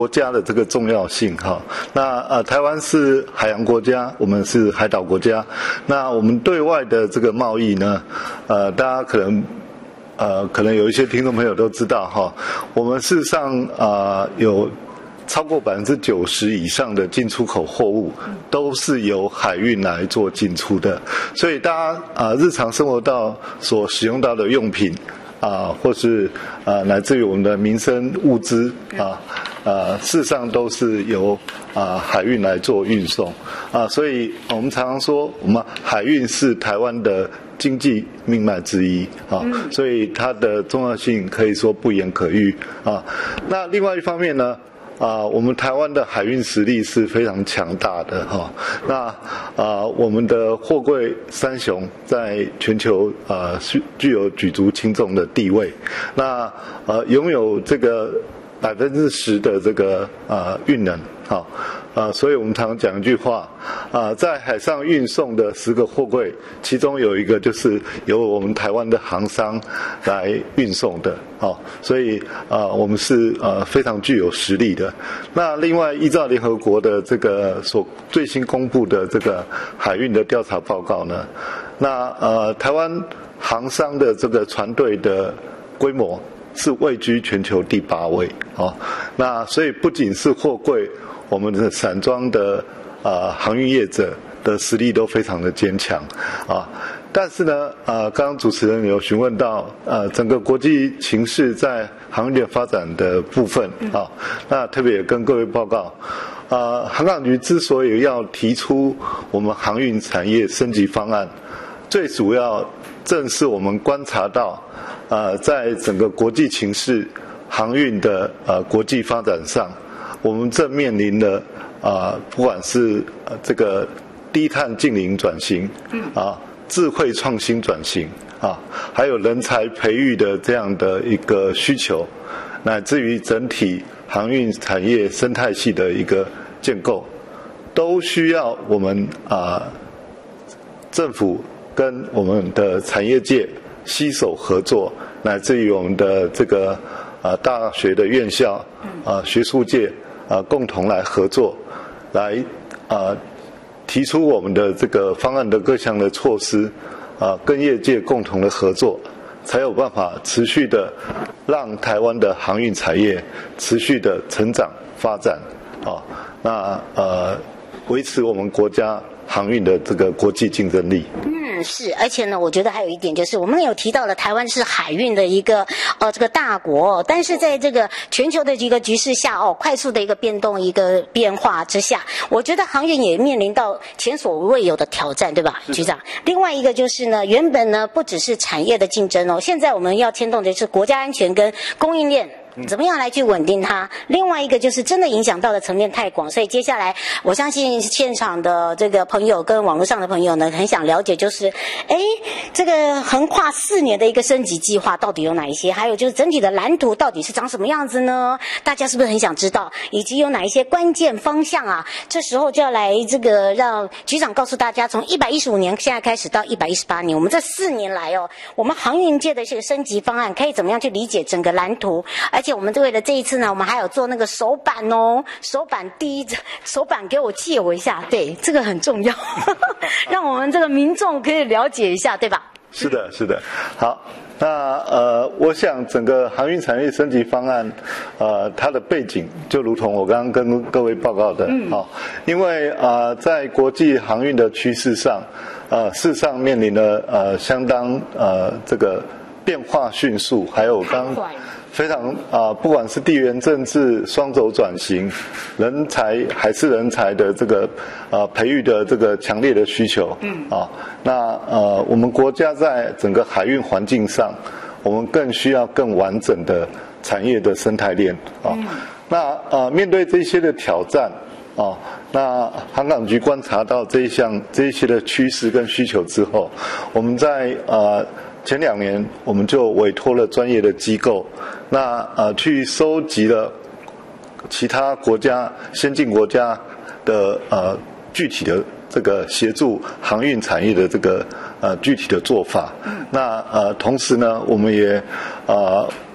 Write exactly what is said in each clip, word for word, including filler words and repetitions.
国家的这个重要性哈，那呃，台湾是海洋国家，我们是海岛国家。那我们对外的这个贸易呢，呃，大家可能呃，可能有一些听众朋友都知道哈，我们事实上啊、呃、有超过百分之九十以上的进出口货物都是由海运来做进出的，所以大家啊、呃、日常生活到所使用到的用品。啊，或是啊，乃至于我们的民生物资啊，呃，事实上都是由啊海运来做运送啊，所以我们常常说，我们海运是台湾的经济命脉之一啊，所以它的重要性可以说不言可喻啊。那另外一方面呢？啊，我们台湾的海运实力是非常强大的哈。那啊，我们的货柜三雄在全球啊具有举足轻重的地位。那呃，拥有这个百分之十的这个啊运能，好。啊，所以我们常常讲一句话，啊，在海上运送的十个货柜，其中有一个就是由我们台湾的航商来运送的，哦，所以啊，我们是呃非常具有实力的。那另外，依照联合国的这个所最新公布的这个海运的调查报告呢，那呃台湾航商的这个船队的规模是位居全球第八位，哦，那所以不仅是货柜。我们的散装的呃航运业者的实力都非常的坚强啊，但是呢，呃，刚刚主持人有询问到呃整个国际情势在航运业发展的部分啊，那特别也跟各位报告，呃，航港局之所以要提出我们航运产业升级方案，最主要正是我们观察到，呃，在整个国际情势航运的呃国际发展上。我们正面临的啊、呃，不管是呃这个低碳净零转型，啊，智慧创新转型啊，还有人才培育的这样的一个需求，乃至于整体航运产业生态系的一个建构，都需要我们啊政府跟我们的产业界携手合作，乃至于我们的这个啊大学的院校啊学术界。啊，共同来合作，来啊提出我们的这个方案的各项的措施，啊，跟业界共同的合作，才有办法持续的让台湾的航运产业持续的成长发展，啊，那呃维持我们国家航运的这个国际竞争力。 嗯，是，而且呢，我觉得还有一点就是，我们有提到了台湾是海运的一个呃这个大国，但是在这个全球的一个局势下哦，快速的一个变动、一个变化之下，我觉得航运也面临到前所未有的挑战，对吧，局长？另外一个就是呢，原本呢不只是产业的竞争哦，现在我们要牵动的是国家安全跟供应链。怎么样来去稳定它？另外一个就是真的影响到的层面太广，所以接下来我相信现场的这个朋友跟网络上的朋友呢，很想了解，就是哎，这个横跨四年的一个升级计划到底有哪一些？还有就是整体的蓝图到底是长什么样子呢？大家是不是很想知道？以及有哪一些关键方向啊？这时候就要来这个让局长告诉大家，从一百一十五年现在开始到一百一十八年，我们这四年来哦，我们航运界的这个升级方案可以怎么样去理解整个蓝图？而且我们为了这一次呢，我们还有做那个手板哦，手板第一手板给我借我一下，对，这个很重要，让我们这个民众可以了解一下，对吧？ 是的，是的，好。那呃，我想整个航运产业升级方案，呃，它的背景就如同我刚刚跟各位报告的，嗯，好，因为啊、呃，在国际航运的趋势上，呃，事实上面临了呃相当呃这个变化迅速，还有刚。非常啊、呃，不管是地缘政治双轴转型，人才海事人才的这个呃培育的这个强烈的需求，嗯啊，那呃我们国家在整个海运环境上，我们更需要更完整的产业的生态链啊。嗯、那呃面对这些的挑战啊，那航港局观察到这一项这一些的趋势跟需求之后，我们在呃。前两年，我们就委托了专业的机构，那呃去收集了其他国家先进国家的呃具体的这个协助航运产业的这个呃具体的做法。那呃同时呢，我们也呃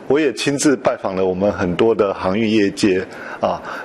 我也亲自拜访了我们很多的航运业界啊，